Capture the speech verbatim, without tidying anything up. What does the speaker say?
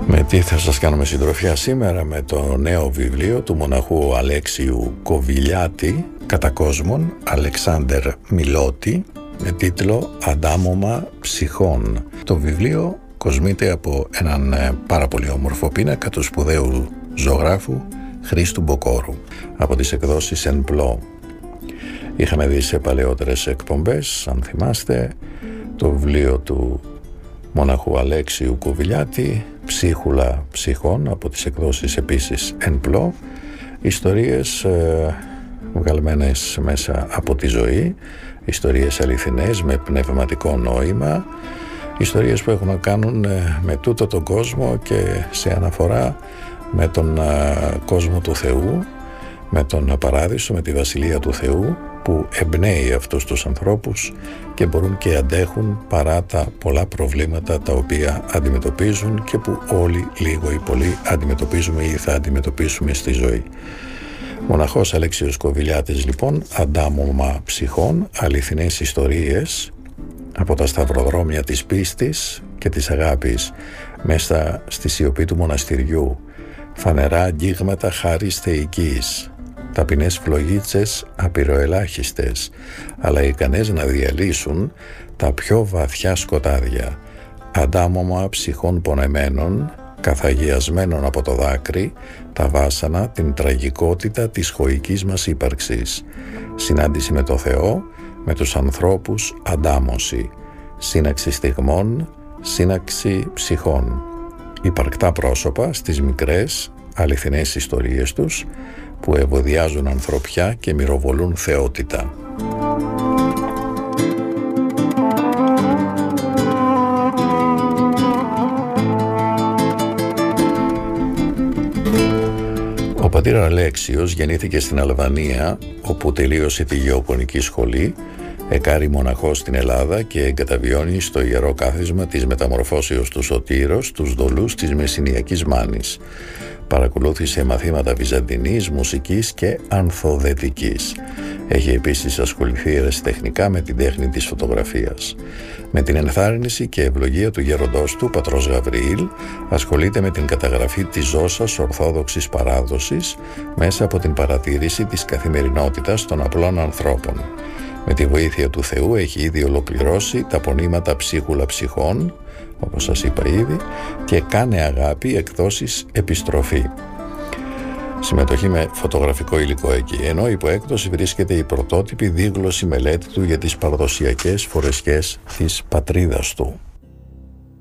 Με τι θα σας κάνουμε συντροφιά σήμερα? Με το νέο βιβλίο του μοναχού Αλέξιου Κοβιλιάτη, κατά κόσμον Αλεξάνδερ Μιλώτη, με τίτλο «Αντάμωμα ψυχών». Το βιβλίο κοσμείται από έναν πάρα πολύ όμορφο πίνακα του σπουδαίου ζωγράφου Χρήστου Μποκόρου από τις εκδόσεις Εν Πλώ. Είχαμε δει σε παλαιότερες εκπομπές, αν θυμάστε, το βιβλίο του μοναχού Αλέξιου Κοβιλιάτη, «Ψίχουλα ψυχών», από τις εκδόσεις επίσης Εν Πλώ. Ιστορίες ε, βγαλμένες μέσα από τη ζωή, ιστορίες αληθινές με πνευματικό νόημα, ιστορίες που έχουν να κάνουν ε, με τούτο τον κόσμο και σε αναφορά με τον ε, κόσμο του Θεού, με τον Παράδεισο, με τη Βασιλεία του Θεού, που εμπνέει αυτούς τους ανθρώπους και μπορούν και αντέχουν παρά τα πολλά προβλήματα τα οποία αντιμετωπίζουν και που όλοι λίγο ή πολύ αντιμετωπίζουμε ή θα αντιμετωπίσουμε στη ζωή. Μοναχός Αλέξιος Κοβιλιάτης λοιπόν, «Αντάμωμα ψυχών», αληθινές ιστορίες από τα σταυροδρόμια της πίστης και της αγάπης μέσα στη σιωπή του μοναστηριού, φανερά αγγίγματα χάρις θεϊκής, ταπεινές φλογίτσες απειροελάχιστες, αλλά ικανές να διαλύσουν τα πιο βαθιά σκοτάδια, αντάμωμα ψυχών πονεμένων, καθαγιασμένων από το δάκρυ, τα βάσανα, την τραγικότητα της χωικής μας ύπαρξης, συνάντηση με το Θεό, με τους ανθρώπους αντάμωση, σύναξη στιγμών, σύναξη ψυχών, υπαρκτά πρόσωπα στις μικρές αληθινές ιστορίες τους που ευωδιάζουν ανθρωπιά και μυροβολούν θεότητα. Ο πατήρ Αλέξιος γεννήθηκε στην Αλβανία, όπου τελείωσε τη γεωπονική σχολή, εκάρη μοναχός στην Ελλάδα και εγκαταβιώνει στο Ιερό Κάθισμα της Μεταμορφώσεως του Σωτήρος τους δολούς της Μεσσηνιακής Μάνης. Παρακολούθησε μαθήματα βυζαντινής, μουσικής και ανθοδετικής. Έχει επίσης ασχοληθεί ερασιτεχνικά με την τέχνη της φωτογραφίας. Με την ενθάρρυνση και ευλογία του γέροντός του, πατρός Γαβριήλ, ασχολείται με την καταγραφή της ζώσας ορθόδοξης παράδοσης μέσα από την παρατήρηση της καθημερινότητας των απλών ανθρώπων. Με τη βοήθεια του Θεού έχει ήδη ολοκληρώσει τα πονήματα «Ψίχουλα ψυχών», όπως σας είπα ήδη, και «Κάνε αγάπη» εκδόσεις Επιστροφή. Συμμετοχή με φωτογραφικό υλικό εκεί, ενώ υπό έκδοση βρίσκεται η πρωτότυπη δίγλωση μελέτη του για τις παραδοσιακές φορεσιές της πατρίδας του.